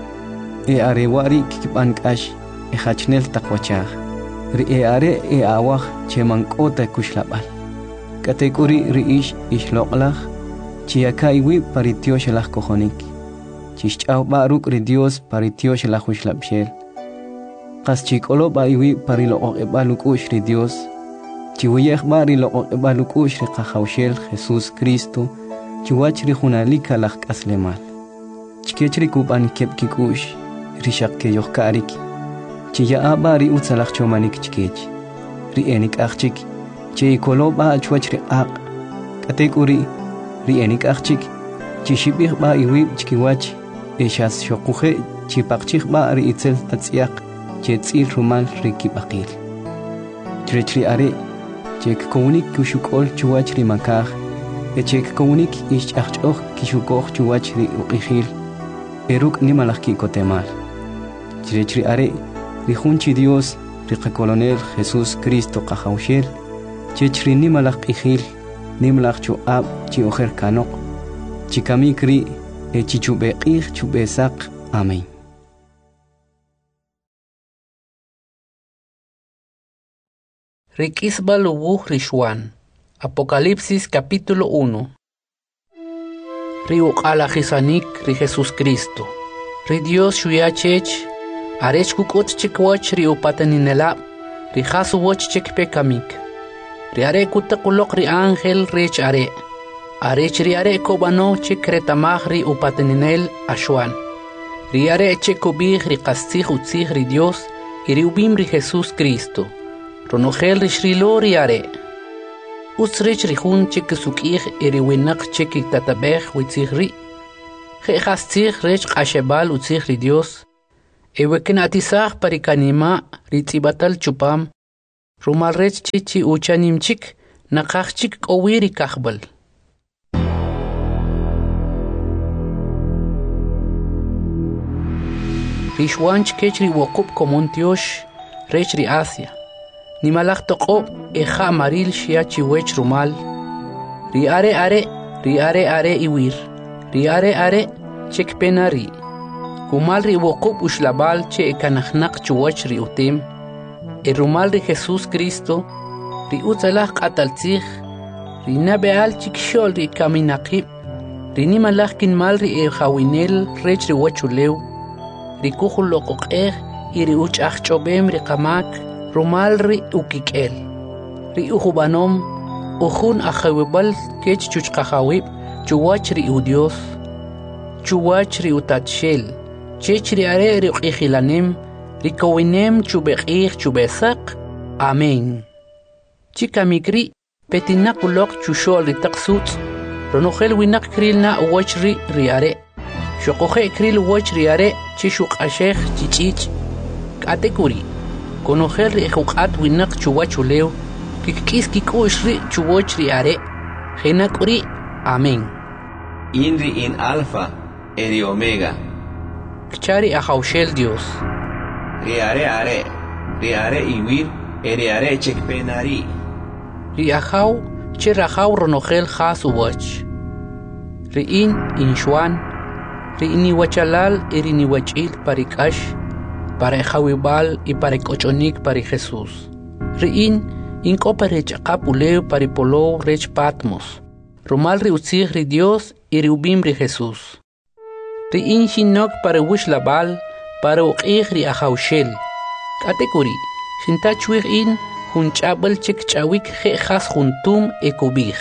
e are wari kibankash e khachnel taqwachag ri e are e awach cheman kota kushlabal katekuri ri ish ishloqlach chiakaiwi paritiosh lach kojonik chishchaw baruk ri Dios paritiosh lach ushlabshel qas chikolo baiwi parilo e balukush ri Dios chiwiyeh barilo e balukush ri qahawshel Jesus Cristo chiwach ri hunalika lach aslemal chikechri kuban kepkikush rishak ke yohkarik chiya abari utsalach chomanik chikech ri enik achchik chi koloba chwach ri aq katekuri ri enik achchik chi shibih ba iwi chikiwach eshas shokuje chi paqchik ba ri itzel tatsiaq chi tsil rumal ri kibaqil chrechri are chek konik kushukol chwach ri makaj echek konik ish achchoch kishukoj chuwach ri uqijil eruk nimalach ki kotemal chirechri are ri junchi Dios ri colonel Jesus Cristo qahawshel chechri nimalach qijil nimlach chu ab chi ojer kanok chikamikri e chichube qij chube saq amen. Rikisbal ubuh rishwan Apocalipsis capítulo uno. Ri uqala hisanik ri Jesus Cristo. Ri Dios shuyachech arech kukot chikwach ri upateninela ri hasu wach chekpe kamik. Ri are kutakulok ri ángel rech are. Arech ri are kobano chekretamach ri upateninel ashwan. Ri are chekubih ri qastig utzig ri Dios iri ubim ri Jesus Cristo. Ronogel ri shrilo ri are. Usrich rihun chek sukih eri winak chek tatabeh witzigri. Jehastig rech ashebal utzig ri Dios. Eweken atisag parikanima ritzibatal chupam. Rumal rech chichi uchanimchik nakachchik owiri kahbal. Rishwanch kechri wokup komontiosh rech ri Asia. Nimalach toqob eja maril shiachi wech rumal. Ri are are, ri are are iwir. Ri are are chek penari. Kumal ri wokup ushlabal che ekanachnak chuwach ri utim. E rumal ri Jesus Cristo. Ri utzalach qataltzich. Ri nabeal chik shol ri kaminakib. Ri nimalach kinmal ri ejawinel rech ri wachulew. Ri kuchul loqoqeh i ri uchach chobem ri qamak. Rumal ri ukikel. Ri ujubanom. Ujun ajawibal kech chuchqajawib. Chuwach ri udios. Chuwach ri utatshel. Chech ri are ri uqijilanem. Ri kowinem chubeqij chubesak. Amen. Chika mikri petinak ulok chushol ri taqsut. Ronogel winak kril na wach ri ri are. Shokoje kril wach ri are chishuk ashech chichich. Katekuri. Konogel ri juqat winak chuwach ulew. Kikis kikush ri chuwach ri are. Genakuri. Amén. Inri in alfa, eri omega. Kchari ajaushel Dios. Ri are are, ri are iwir, eri are chekpenari. Ri ajau, che rajau ronogel has uwach. Ri in inshwan, ri iniwachalal eri niwachil parikash, para ejawibal y para kochonik para Jesús. Ri in inkopa rech akapuleu paripolo rech patmos. Rumal ri utzig ri Dios y ri ubim ri Jesús. Ri in shinok para wish labal, para uqig ri ajaushel. Katekuri, shinta chuig in, hun chabal chik chawik je khas juntum ekubig.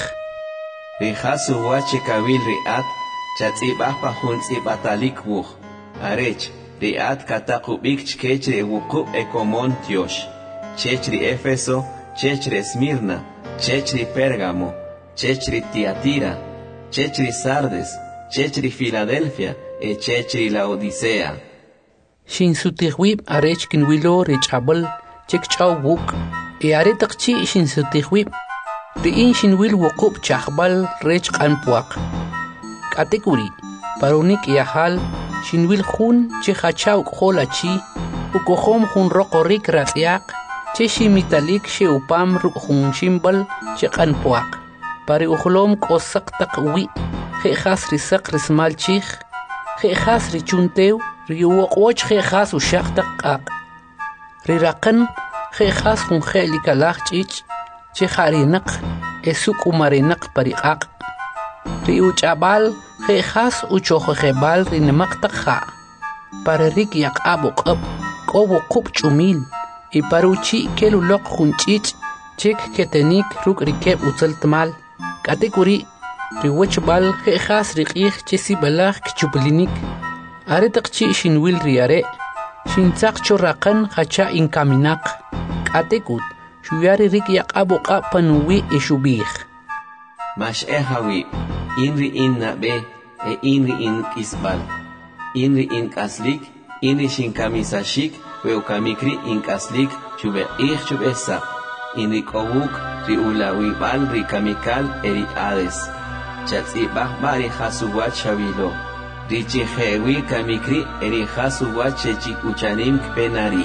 Ri hasu wache kawil ri at, chatzibah pa hun tzibatalik wuch. Arech, ri at katakubik chkech ri wuku ekomon tiosh. Chech ri Efeso, chech ri Esmirna, chech ri Pérgamo. Chechri Tiatira, Chechri Sardes, Chechri Filadelfia, e Chechri Laodicea. Shin sutihwib arech kinwilo rechabal, chek chaw wuk, e aretakchi shin sutihwib. Rin shin wil wukub chahbal rech kanpuak. Katekuri, paronik yahal, shin wil hun che hachaw kholachi, ukohom hun rokorik ratyak, che shimitalik she upam ruk hun shimbal che kanpuak. Pari ujlom kosak takwi, je khas risak rismal chich, je khas richuntew, riuoch je khas ushak takak. Rirakan, je khas hun likalach chich, che harinak, esuk umarinak pariak. Riuchabal, je khas uchohebal rinemak takha. Para rik yak abok up, kobo kup chumil, y paruchi kelulok hun chich, chek ketenik ruk rikeb utzaltmal. Katekuri, riwachbal khas riqih chesi balagh kchublinik. Are taqchi shinwil riare, shintzaq choraqan hacha inkaminak. Katekut, shuyari rik yaqabuqa panuwi ishubih. Mash ehawi, inri in nabe, e inri in kisbal. Inri in kaslik, inri shinkamisashik, weukamikri in kaslik, chube ich chubesa. Inri kowuk, ri ulawi bal ri kamikal eri ades. Chatzibah bari hasuwat shavilo. Ri chihewi kamikri eri hasuwat chechik uchanim kpenari.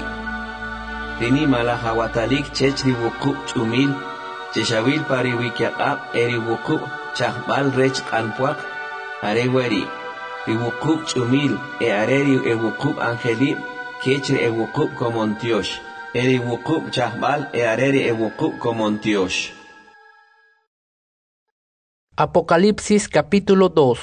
Rini malahawatalik chechri wukub chumil. Cheshawil pari wikiaqab eri wukub chahbal rech kanpuak. Areweri. Ri wukub chumil e areri e wukub angelib. Kechri e wukub komontiosh. Eri wukub chahbal e areri e wukub komontiosh. Apocalipsis capítulo dos.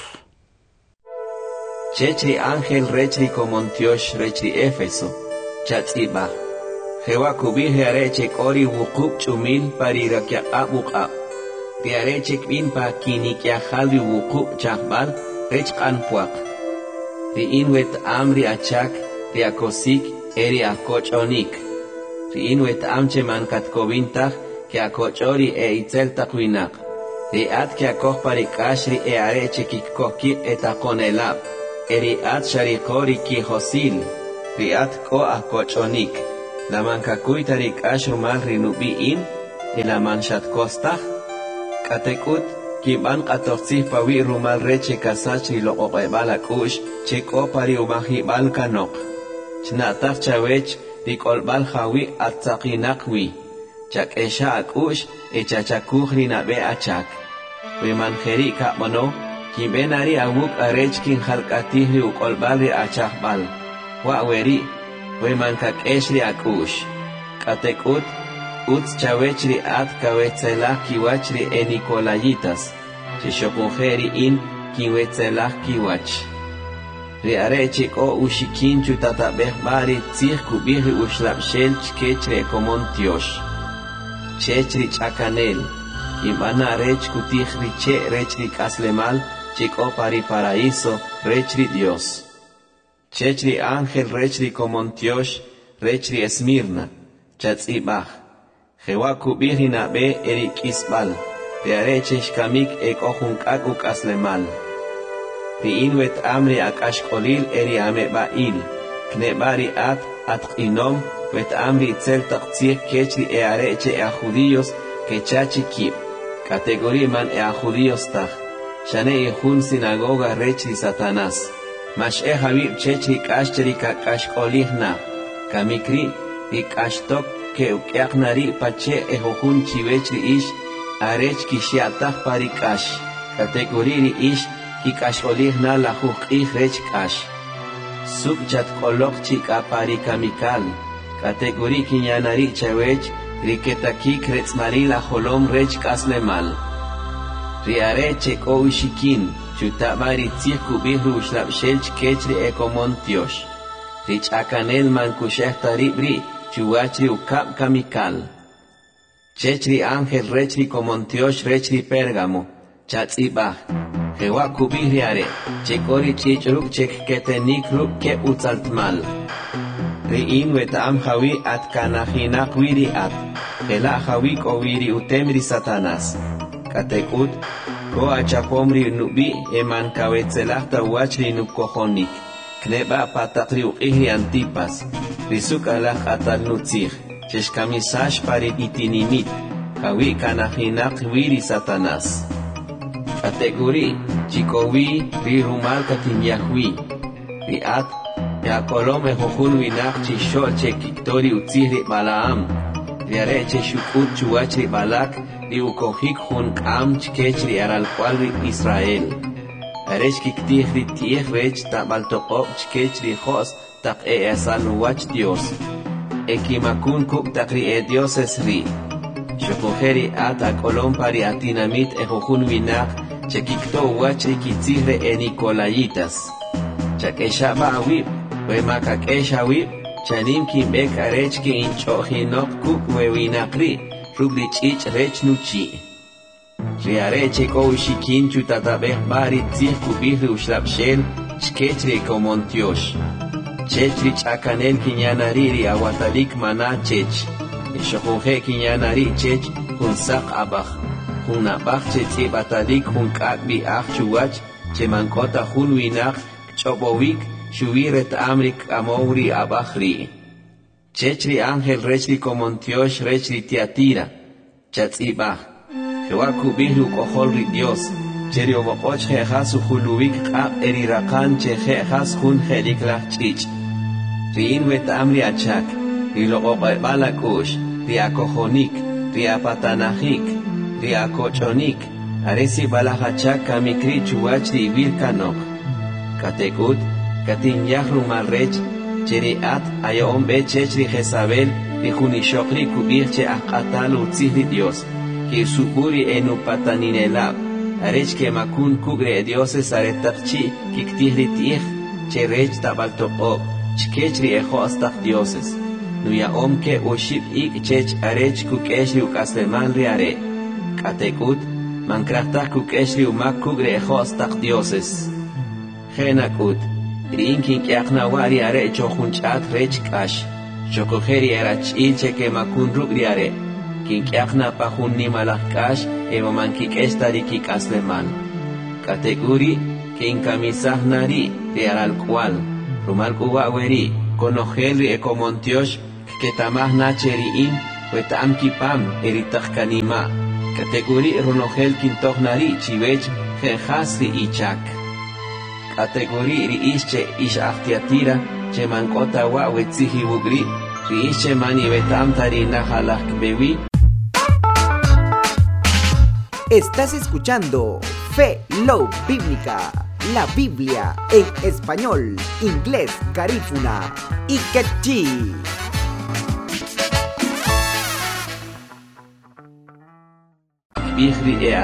Chechri ángel rechri komontiosh rechri Éfeso. Chatzibah. Jewa kubihe arechek ori wukub chumil parirakia abukab. Ti arechek bin pa kinikia halvi wukub chahbal rech kanpuak. Ti inwet amri achak ti akosik eri akochonik. Ti inwet amche mankat kobintach ke akochori e itzel takwinak. Ti at ke akoh parikashri e arechek ikkoki etakonelab. Eriat sharikori ki hosil, riat ko akochonik, la mankakuita rik ashrumal rinubiin, ila manshat kostah, katekut, kiban katortzih pawi rumal reche kasach rilo oqebala kush, cheko pari umahibal kanok. Chnatach chawech, rikolbal hawi atzakinakwi, chak esha akush, echachakuj rinabe achak. Wimanjeri kapmono, kibenari awuk arech kin halkatihri ukolbal ri achakbal. Waweri, wemankak eshri akush. Katekut, uts chawechri at kawetzelak kiwachri enikolayitas. Chishokunjeri in kiwetzelak kiwach. Ri arechik o ushikin chutatabeh bari tzih kubihri ushlapshel chkechri ekomontiosh. Chechri chakanel. Kimbana rech kutih riche rechri kaslemal, chico pari paraíso, rechri Dios. Chechri ángel rechri komontiosh, rechri Esmirna, chatzibach. Jewa kubihina be erik isbal, rearechesh kamik ek ojunkak kaslemal. Riinwet amri akashkolil eri amebail, knebari at atqinom, wet amri itzel taktzir kechri eareche ea judíos, kechachi kip. Categoría man ea judíos taj, shane ihun sinagoga rechri Satanás. Mash e habib chechri kashcheri kakashkolihna, kamikri, ikashtok ke ukiaknari pache ehojun chivechri ish, arech kishiataj parikash. Categoría ish, kikashkolihna la jukih rech kash. Subchat kolok chika parikamikal, categoría kinyanari chawech, Riketaki kretzmarila holom rech kaslemal. Riare cheko ushikin, chutabari tzih kubihru ushlapshelch kechri ekomontiosh. Rich akanel mankushehta ribri, chuachri ukap kamikal. Chechri ángel rechri komontiosh rechri Pérgamo, chatzibah. Jewa kubihri are, chekori chichruk chek ketenik ruk ke utzaltmal. Riin wetam hawi at kanahinak wiri at, Ela hawik o wiri utemri Satanás. Katekut, ko achapomri nubi eman kawetzelahta wachri nukohonik. Kneba patakri uqihri antipas, risuk alach atal nutzih, cheshkamisash pari itinimit, hawi kanahinak wiri Satanás. Kategori, chikowi ri rumal katinyahwi, ri at, ya kolome hojun winak chishol chekiktori utzihri Balaam. Riareche shukut chuachri balak, di ukohik hun kam chkechri aral cualri Israel. Arech kiktihri tiech rech tabaltokop chkechri hos tak e esanuach Dios. Ekimakun kuk takri e dioses ri. Shokojeri ata kolom pari atinamit ehojun winak, chekikto wachri kitzihre e Nikolayitas. Chakeshaba awib, wemakakesha awib, Chanim kimbek arech ki inchohinok kuk wewinakri, rublich ich rech nuchi. Riareche ko ushikin chutatabeh bari tzih kubihri ushlapshel, chkechri komontiosh. Chechri chakanel kinyanariri awatalik mana chech. Eshokunje kinyanari chech, hunsak abach. Hunabach chetzi batalik hunkakbi ach chuwach, chemankota hun winak, chobowik, Shubiret amrik amori abachri. Chechri ángel rechri komontiosh rechri tiatira. Chatzibach. Jewa kubihru koholri Dios. Cheri obokoch jejas uhuluik kap erirakan che jejas hun jeliklah chich. Riin wet amri achak. Rilo balakush. Riakohonik. Riapatanahik. Riakochonik. Aresi balahachak kamikri chuachri virkanok. Katekut. Katin yahru malrech, cheri at ayom be chechri Jezabel, rihunishokri kubirche akatalu tzihri Dios, ki suburi enu pataninelab, arech ke makun kugre dioses aretakchi, kiktihri tih, cherech tabaltokop, chkechri ejo astach dioses, nuya om ke uship ik chech arech kukeshri ukasleman riare, katekut, mankrachtak kukeshri umak kugre ejo astach dioses, genakut, Rinkin kiakna wari are chohunchat rech kash. Chokojeri erach ilche ke makun rugri are. Kin kiakna pahun ni malak kash, evo mankik estari kik asleman. Kategori, que incamisaj nari de al cual rumal kuwaweri conogel ri ecomontiosh que tamah nacheri in wetam kipam eritaj kanima categori runogel kintoh nari chivech jehasri ichak categori ri ische ish aftiatira che mankota wa wetzihi bugri ri ische mani betam tarina halak bewi. Estás escuchando Fe Love Bíblica, la Biblia en español, inglés, garífuna y quechí. Bihri ea